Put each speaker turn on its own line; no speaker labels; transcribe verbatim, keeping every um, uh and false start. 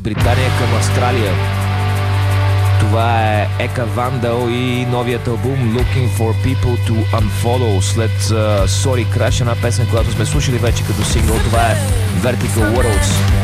Великобритания към Австралия. Това е Ека Вандал и новият албум Looking for People to Unfollow след uh, Sorry Crash, една песен, която сме слушали вече като сингъл. Това е Vertical Worlds.